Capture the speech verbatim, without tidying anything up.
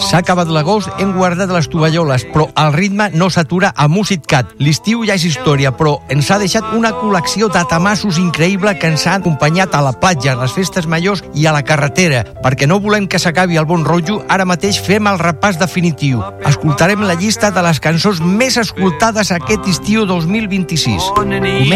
S'ha acabat l'agost, hem guardat les tovalloles, però el ritme no s'atura a Musiccat. L'estiu ja és història, però ens ha deixat una col·lecció de tamassos increïble que ens ha acompanyat a la platja, a les festes majors i a la carretera. Perquè no volem que s'acabi el bon rotllo, ara mateix fem el repàs definitiu. Escoltarem la llista de les cançons més escoltades aquest estiu dos mil vint-i-sis.